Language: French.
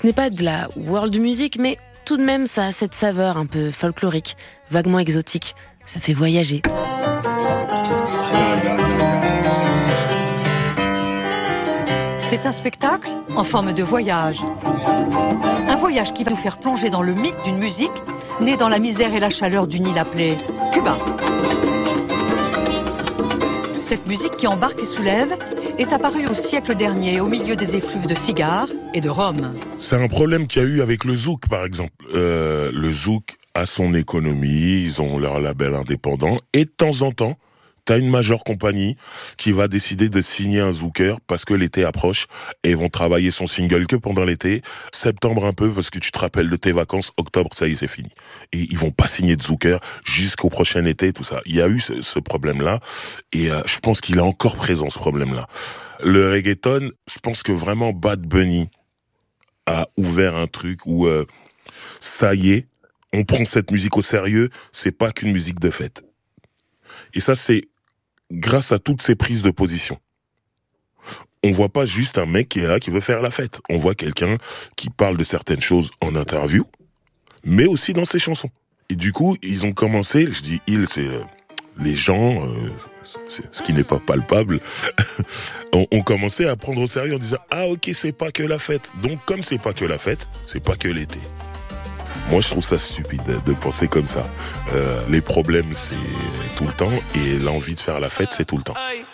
Ce n'est pas de la world music, mais tout de même ça a cette saveur un peu folklorique, vaguement exotique. Ça fait voyager. C'est un spectacle en forme de voyage. Un voyage qui va nous faire plonger dans le mythe d'une musique née dans la misère et la chaleur d'une île appelée Cuba. Cette musique qui embarque et soulève est apparue au siècle dernier au milieu des effluves de cigares et de rhum. C'est un problème qu'il y a eu avec le zouk, par exemple. Le zouk a son économie, ils ont leur label indépendant, et de temps en temps, t'as une majeure compagnie qui va décider de signer un zouker parce que l'été approche et ils vont travailler son single que pendant l'été, septembre un peu parce que tu te rappelles de tes vacances, octobre ça y est c'est fini. Et ils vont pas signer de zouker jusqu'au prochain été, tout ça. Il y a eu ce problème-là et je pense qu'il est encore présent ce problème-là. Le reggaeton, je pense que vraiment Bad Bunny a ouvert un truc où ça y est, on prend cette musique au sérieux, c'est pas qu'une musique de fête. Et ça, c'est grâce à toutes ces prises de position. On voit pas juste un mec qui est là, qui veut faire la fête. On voit quelqu'un qui parle de certaines choses en interview, mais aussi dans ses chansons. Et du coup, ils ont commencé, je dis ils, c'est les gens, c'est ce qui n'est pas palpable, ont commencé à prendre au sérieux en disant « Ah ok, c'est pas que la fête. Donc comme c'est pas que la fête, c'est pas que l'été. » Moi, je trouve ça stupide de penser comme ça. Les problèmes, c'est tout le temps, et l'envie de faire la fête, c'est tout le temps.